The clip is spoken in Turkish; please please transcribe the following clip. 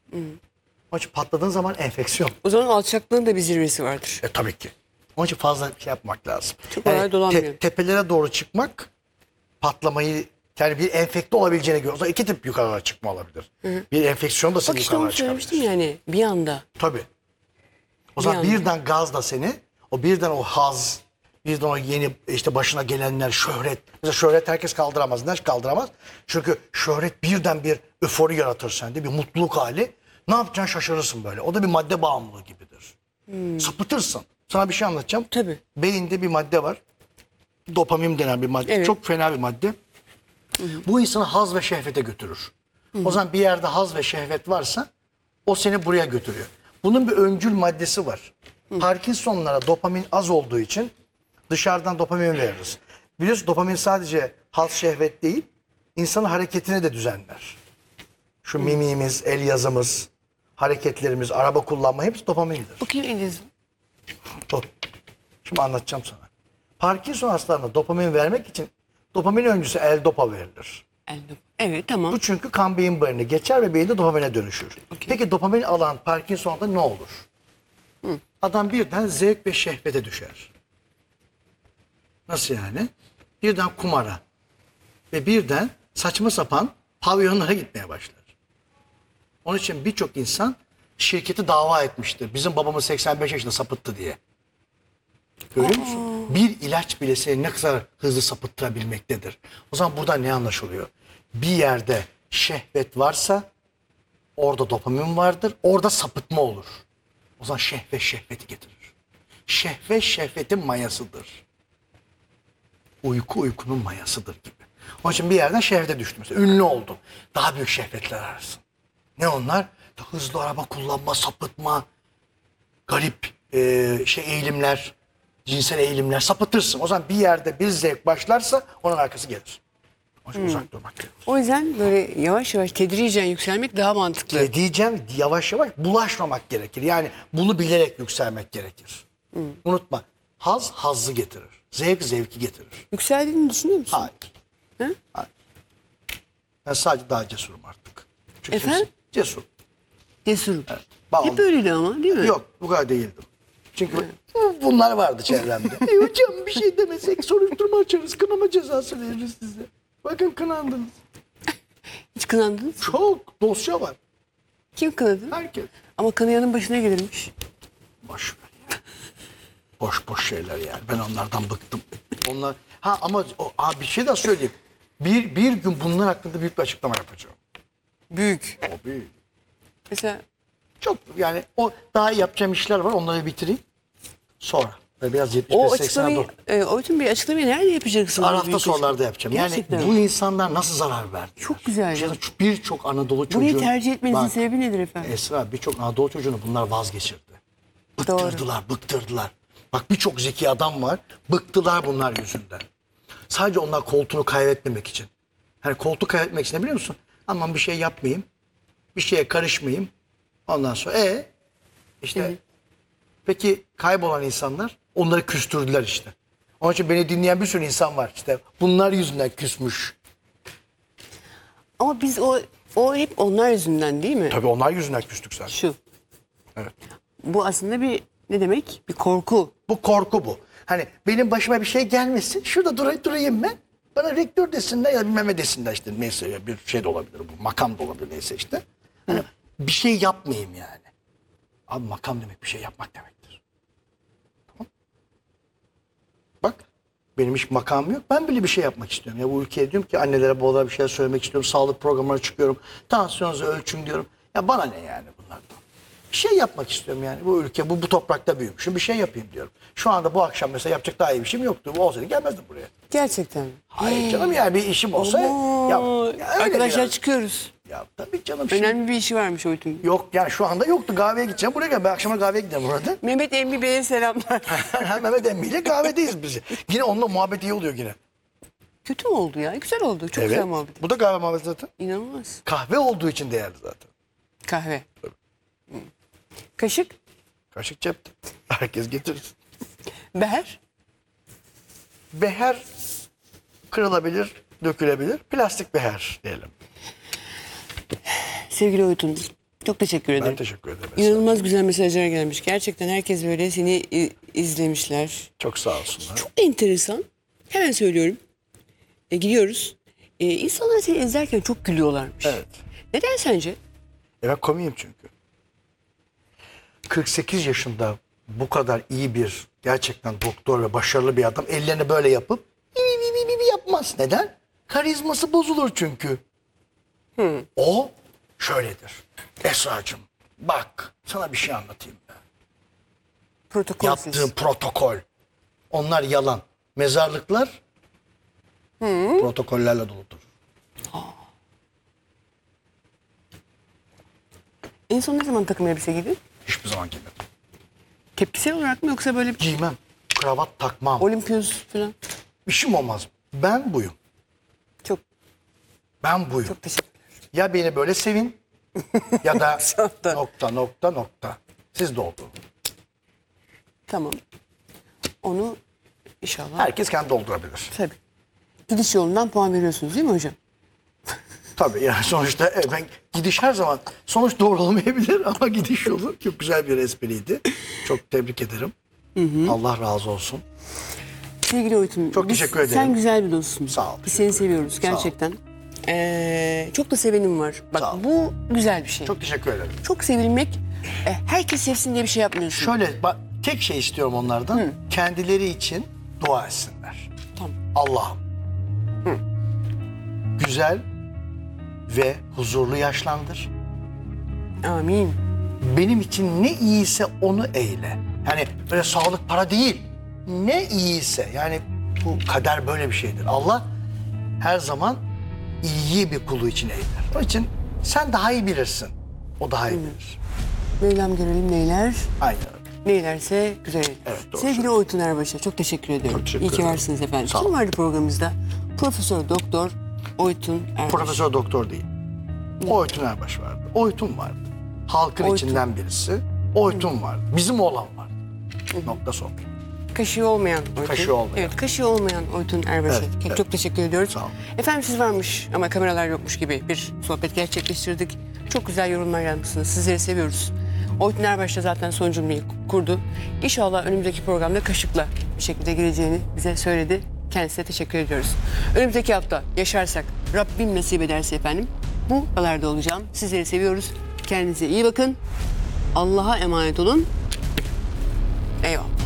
Onun için patladığın zaman enfeksiyon. O zaman alçaklığın da bir zirvesi vardır. Tabii ki. Onun için fazla şey yapmak lazım. Çok kolay dolanmıyor. Tepelere doğru çıkmak patlamayı, yani bir enfekte olabileceğine göre. O zaman iki tip yukarılara çıkma olabilir. Bir enfeksiyon da seni Bak işte onu yukarılara çıkabilir. söylemiştim yani bir anda. Tabii. O zaman anda. birden gaz da seni, birden o haz, birden o yeni işte başına gelenler, şöhret. Mesela şöhret herkes kaldıramaz. Neden kaldıramaz? Çünkü şöhret birden bir öfori yaratır sende, bir mutluluk hali. Ne yapacaksın şaşırırsın böyle. O da bir madde bağımlılığı gibidir. Sapıtırsın. Sana bir şey anlatacağım. Tabii. Beyinde bir madde var. Dopamin denen bir madde. Evet. Çok fena bir madde. Bu insanı haz ve şehvete götürür. O zaman bir yerde haz ve şehvet varsa o seni buraya götürüyor. Bunun bir öncül maddesi var. Parkinson'lara dopamin az olduğu için dışarıdan dopamin veririz. Biliyorsun dopamin sadece haz şehvet değil, insanın hareketini de düzenler. Şu mimiğimiz, el yazımız, hareketlerimiz, araba kullanma hepsi dopamindir. Bakayım İngiliz. Dur. Şimdi anlatacağım sana. Parkinson hastalarına dopamin vermek için dopamin öncüsü L-Dopa verilir. Evet tamam. Bu çünkü kan beyin barını geçer ve beyinde dopamine dönüşür. Okey. Peki dopamin alan Parkinson'da ne olur? Adam birden zevk ve şehvete düşer. Nasıl yani? Birden kumara ve birden saçma sapan pavyonlara gitmeye başlar. Onun için birçok insan şirketi dava etmiştir. Bizim babamız 85 yaşında sapıttı diye. Görüyor musun? Bir ilaç bile seni ne kadar hızlı sapıttırabilmektedir. O zaman buradan ne anlaşılıyor? Bir yerde şehvet varsa orada dopamin vardır. Orada sapıtma olur. O zaman şehvet şehveti getirir. Şehvet şehvetin mayasıdır. Uyku uykunun mayasıdır gibi. Onun için bir yerden şehvete düştüm. Mesela ünlü oldum. Daha büyük şehvetler ararsın. Ne onlar? Hızlı araba kullanma, sapıtma, garip eğilimler, cinsel eğilimler, sapıtırsın. O zaman bir yerde bir zevk başlarsa onun arkası gelir. Onun için uzak durmak gerekir. O yüzden böyle yavaş yavaş tedricen yükselmek daha mantıklı. Diyeceğim yavaş yavaş bulaşmamak gerekir. Yani bunu bilerek yükselmek gerekir. Unutma. Haz hazzı getirir. Zevk zevki getirir. Yükseldiğini düşünüyor musun? Hayır. Hı? Hayır. Ben sadece daha cesurum artık. Çünkü Efendim? cesur. Cesurum. Evet. Bağlı. Hep öyleydi ama değil mi? Yok bu kadar değildim. Çünkü bunlar vardı çevremde. Hocam bir şey demesek soruşturma açarız. Kınama cezası veririz size. Bakın kınandınız. Hiç kınandınız mı? Çok dosya var. Kim kınadı? Herkes. Ama kınayanın başına gelirmiş. Boş ver ya. Boş boş şeyler yani. Ben onlardan bıktım. Onlar ama bir şey daha söyleyeyim. Bir gün bunlar hakkında büyük bir açıklama yapacağım. Büyük. O büyük. Mesela Çok yani o daha yapacağım işler var. Onları bitireyim. Sonra. Ve biraz 75-80 o açıklamayı, o tüm bir açıklamayı nerede yapacaksın? hafta sorularda yapacağım. Gerçekten. Yani bu insanlar nasıl zarar verdi? Çok güzel. Birçok Anadolu çocuğu. Burayı tercih etmenizin Bak, sebebi nedir efendim? Esra birçok Anadolu çocuğunu bunlar vazgeçirdi. Bıktırdılar. Bak birçok zeki adam var. Bıktılar bunlar yüzünden. Sadece onlar koltuğunu kaybetmemek için. Hani koltuğu kaybetmek için ne biliyor musun? Aman bir şey yapmayayım. Bir şeye karışmayayım. Ondan sonra işte peki kaybolan insanlar onları küstürdüler işte. Onun için beni dinleyen bir sürü insan var işte. Bunlar yüzünden küsmüş. Ama biz o hep onlar yüzünden değil mi? Tabii onlar yüzünden küstük zaten. Şu. Evet. Bu aslında bir ne demek? Bir korku. Bu korku bu. Hani benim başıma bir şey gelmesin. Şurada durayım ben. Bana rektör desinler ya bilmem ne desinler işte. Neyse ya bir şey de olabilir bu. Makam da olabilir neyse işte. Hani bir şey yapmayayım yani. Abi makam demek bir şey yapmak demektir. Tamam. Bak benim hiç makamım yok. Ben bile bir şey yapmak istiyorum. Ya bu ülkeye diyorum ki annelere babalara bir şeyler söylemek istiyorum. Sağlık programlarına çıkıyorum. Tansiyonunuzu ölçün diyorum. Ya bana ne yani bunlardan. Bir şey yapmak istiyorum yani. Bu ülke bu toprakta büyümüşüm. Bir şey yapayım diyorum. Şu anda bu akşam mesela yapacak daha iyi bir şeyim yoktu. Bu olsaydı gelmezdim buraya. Gerçekten. Hayır canım yani bir işim olsa. Ya öyle Arkadaşlar biraz. çıkıyoruz. Ya tabii canım. Şimdi, Önemli bir işi varmış o bütün. yok yani şu anda yoktu. Kahveye gideceğim. Buraya gel. Ben akşama kahveye gideceğim burada. Mehmet Emmi Bey'e selamlar. Mehmet emmiyle kahvedeyiz biz. Yine onunla muhabbet iyi oluyor yine. Kötü mü oldu ya? Güzel oldu. Çok güzel muhabbet. Bu da kahve muhabbeti zaten. İnanılmaz. Kahve olduğu için değerli zaten. Kahve. Kaşık. Kaşık cepte. Herkes getirir. Beher. Beher kırılabilir, dökülebilir. Plastik beher diyelim. Sevgili Oytun. Çok teşekkür ederim. Ben teşekkür ederim. Esra. İnanılmaz güzel mesajlar gelmiş. Gerçekten herkes böyle seni izlemişler. Çok sağ olsunlar. Çok enteresan. Hemen söylüyorum. Gidiyoruz. İnsanlar seni izlerken çok gülüyorlarmış. Evet. Neden sence? Ben komiyim çünkü. 48 yaşında bu kadar iyi bir gerçekten doktor ve başarılı bir adam ellerini böyle yapıp yapmaz. Neden? Karizması bozulur çünkü. O şöyledir. Esra'cığım bak sana bir şey anlatayım. Protokolsüz. Yaptığım protokol. Onlar yalan. Mezarlıklar protokollerle doludur. En son ne zaman takım elbise giydin? Hiçbir zaman giymedim. Tepkisel olarak mı yoksa böyle bir Giymem. Kravat takmam. olimpiyos falan? İşim olmaz. Ben buyum. Çok Ben buyum. çok teşekkürler. Ya beni böyle sevin ya da Zaten. nokta. Siz de oldu. Tamam. Onu inşallah. Herkes kendi doldurabilir. Tabii. Gidiş yolundan puan veriyorsunuz değil mi hocam? Tabii yani sonuçta ben gidiş her zaman sonuç doğru olmayabilir ama gidiş yolu çok güzel bir espriydi. Çok tebrik ederim. Allah razı olsun. Sevgili Oytun. Çok teşekkür ederim. Sen güzel bir dostsun. Sağ ol, Biz seni teşekkür seviyoruz Sağ ol. gerçekten. Çok da sevenim var. Bak Sağ ol. bu güzel bir şey. Çok teşekkür ederim. Çok sevilmek, herkes sevsin diye bir şey yapmıyorsun. Şöyle bak, tek şey istiyorum onlardan. Kendileri için dua etsinler. Tamam. Allah'ım. Güzel ve huzurlu yaşlandır. Amin. Benim için ne iyiyse onu eyle. Yani böyle sağlık para değil. Ne iyiyse yani bu kader böyle bir şeydir. Allah her zaman iyi bir kulu için eyler. Onun için sen daha iyi bilirsin. O daha iyi bilir. Mevlam görelim neyler. Aynen öyle. Neylerse güzel. Evet, doğru Sevgili Oytun Erbaş'a çok teşekkür ediyorum. Çok teşekkür İyi ki ederim. varsınız efendim. Sağ Kim olun. vardı programımızda? Profesör Doktor Oytun Erbaş. Profesör doktor değil. Oytun Erbaş vardı. Oytun vardı. Halkın Oytun. içinden birisi. Oytun vardı. Bizim oğlan vardı. Nokta son. Kaşığı olmayan Oytun. Kaşığı olmayan. Evet, kaşığı olmayan Oytun Erbaş'a Evet, evet. çok teşekkür ediyoruz. Sağ olun. Efendim siz varmış ama kameralar yokmuş gibi bir sohbet gerçekleştirdik. Çok güzel yorumlar yapmışsınız. Sizleri seviyoruz. Oytun Erbaş da zaten son cümleyi kurdu. İnşallah önümüzdeki programda kaşıkla bir şekilde gireceğini bize söyledi. Kendisine teşekkür ediyoruz. Önümüzdeki hafta yaşarsak, Rabbim nasip ederse efendim bu buralarda olacağım. Sizleri seviyoruz. Kendinize iyi bakın. Allah'a emanet olun. Eyvallah.